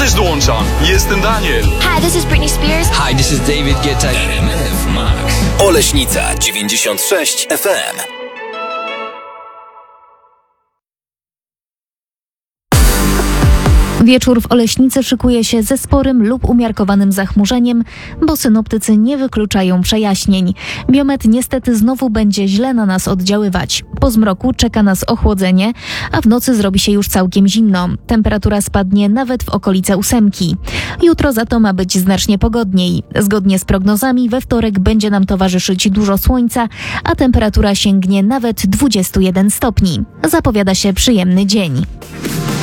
też dołączam. Jestem Daniel. Hi, this is Britney Spears. Hi, this is David Guetta. RMF Max. Oleśnica 96 FM. Wieczór w Oleśnicy szykuje się ze sporym lub umiarkowanym zachmurzeniem, bo synoptycy nie wykluczają przejaśnień. Biometr niestety znowu będzie źle na nas oddziaływać. Po zmroku czeka nas ochłodzenie, a w nocy zrobi się już całkiem zimno. Temperatura spadnie nawet w okolice 8. Jutro za to ma być znacznie pogodniej. Zgodnie z prognozami we wtorek będzie nam towarzyszyć dużo słońca, a temperatura sięgnie nawet 21 stopni. Zapowiada się przyjemny dzień.